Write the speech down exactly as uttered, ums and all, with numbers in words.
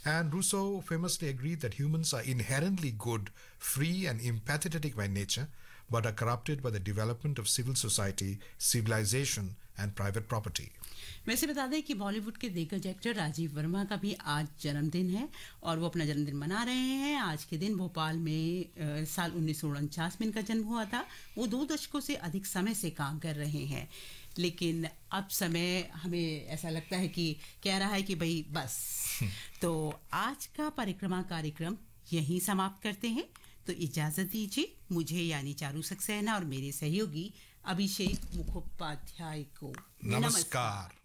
And Rousseau famously agreed that humans are inherently good, free, and empathetic by nature, but are corrupted by the development of civil society, civilization, and private property. वैसे बता दें कि बॉलीवुड के दिग्गज actor Rajiv Verma का भी आज जन्मदिन है और वो अपना जन्मदिन मना रहे हैं। आज के दिन भोपाल में आ, साल उन्नीस सौ उनचास में इनका जन्म हुआ था। वो दो दशकों से अधिक समय से काम कर रहे हैं, लेकिन अब समय हमें ऐसा लगता है कि कह रहा है कि भाई बस। तो आज का परिक्रमा कार्यक्रम यहीं समाप्त करते हैं। तो इजाजत दीजिए मुझे यानी चारू सक्सेना और मेरे सहयोगी अभिषेक मुखोपाध्याय को। नमस्कार।